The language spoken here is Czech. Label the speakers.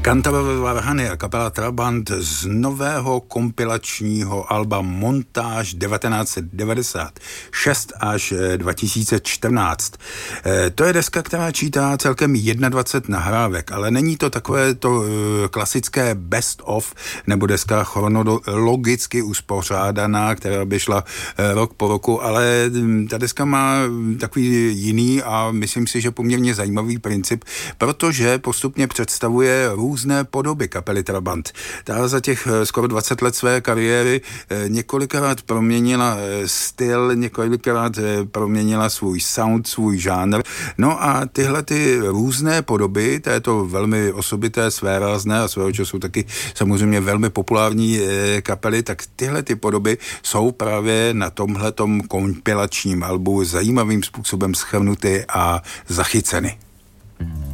Speaker 1: Cantavé varhany a kapela Trabant z nového kompilačního alba Montáž 1996 až 2014. To je deska, která čítá celkem 21 nahrávek, ale není to takové to klasické best of nebo deska chronologicky uspořádaná, která by šla rok po roku, ale ta deska má takový jiný a myslím si, že poměrně zajímavý princip, protože postupně představuje různé podoby kapely Trabant. Ta za těch skoro 20 let své kariéry několikrát proměnila styl, několikrát proměnila svůj sound, svůj žánr. No a tyhle ty různé podoby této velmi osobité, svérázné a svého času taky samozřejmě velmi populární kapely, tak tyhle ty podoby jsou právě na tomhletom kompilačním albu zajímavým způsobem shrnuty a zachyceny.